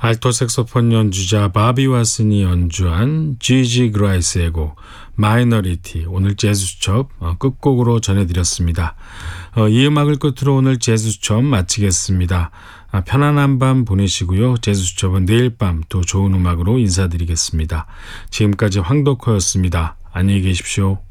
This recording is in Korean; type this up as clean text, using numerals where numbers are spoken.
알토 색소폰 연주자 바비 왓슨이 연주한 지지 그라이스의 곡 마이너리티, 오늘 재즈 수첩 끝곡으로 전해드렸습니다. 이 음악을 끝으로 오늘 재즈 수첩 마치겠습니다. 편안한 밤 보내시고요. 재즈 수첩은 내일 밤 또 좋은 음악으로 인사드리겠습니다. 지금까지 황덕호였습니다. 안녕히 계십시오.